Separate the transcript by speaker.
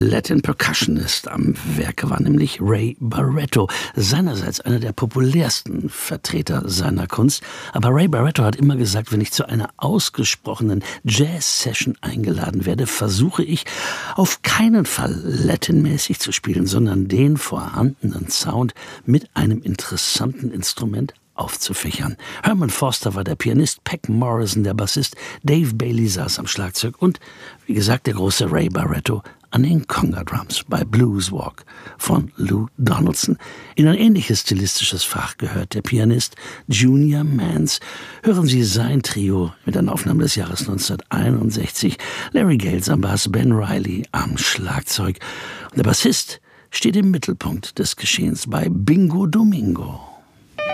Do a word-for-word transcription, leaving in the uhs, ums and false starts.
Speaker 1: Latin Percussionist am Werke war nämlich Ray Barretto, seinerseits einer der populärsten Vertreter seiner Kunst. Aber Ray Barretto hat immer gesagt, wenn ich zu einer ausgesprochenen Jazz-Session eingeladen werde, versuche ich auf keinen Fall Latin-mäßig zu spielen, sondern den vorhandenen Sound mit einem interessanten Instrument aufzufächern. Herman Foster war der Pianist, Peck Morrison der Bassist, Dave Bailey saß am Schlagzeug und, wie gesagt, der große Ray Barretto an den Conga-Drums bei Blues Walk von Lou Donaldson. In ein ähnliches stilistisches Fach gehört der Pianist Junior Mance. Hören Sie sein Trio mit einer Aufnahme des Jahres neunzehnhunderteinundsechzig. Larry Gales am Bass, Ben Riley am Schlagzeug. Und der Bassist steht im Mittelpunkt des Geschehens bei Bingo Domingo.